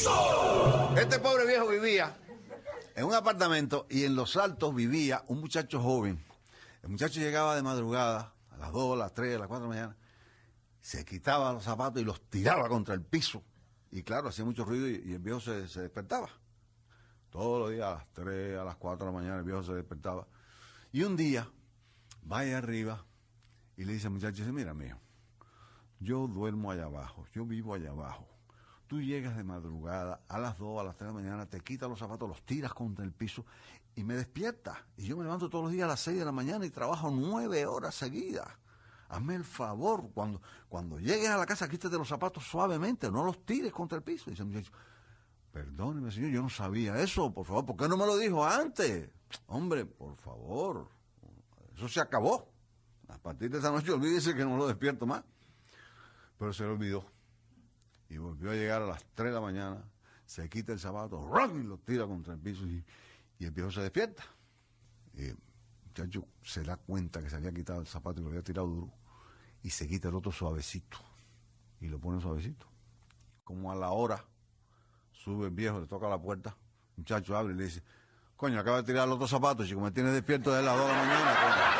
Este pobre viejo vivía en un apartamento y en los altos vivía un muchacho joven. El muchacho llegaba de madrugada, a las 2, a las 3, a las 4 de la mañana, se quitaba los zapatos y los tiraba contra el piso. Y claro, hacía mucho ruido y el viejo se despertaba. Todos los días a las 3, a las 4 de la mañana el viejo se despertaba. Y un día, va allá arriba y le dice al muchacho, dice, mira, mijo, yo duermo allá abajo, yo vivo allá abajo. Tú llegas de madrugada a las 2, a las 3 de la mañana, te quitas los zapatos, los tiras contra el piso y me despiertas. Y yo me levanto todos los días a las 6 de la mañana y trabajo 9 horas seguidas. Hazme el favor, cuando llegues a la casa, quítate los zapatos suavemente, no los tires contra el piso. Dice el muchacho, perdóneme, señor, yo no sabía eso, por favor, ¿por qué no me lo dijo antes? Hombre, por favor, eso se acabó. A partir de esa noche, olvídese que no lo despierto más. Pero se le olvidó. Y volvió a llegar a las 3 de la mañana, se quita el zapato, ¡rum!, y lo tira contra el piso y el viejo se despierta. Y el muchacho se da cuenta que se había quitado el zapato y lo había tirado duro. Y se quita el otro suavecito. Y lo pone suavecito. Como a la hora, sube el viejo, le toca la puerta. El muchacho abre y le dice, coño, acaba de tirar el otro zapato, chico, me tienes despierto desde las 2 de la mañana, coño.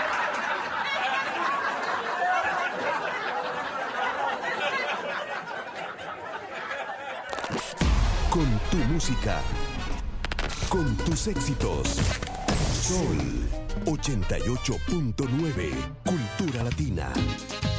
Con tu música, con tus éxitos. Sol 88.9, Cultura Latina.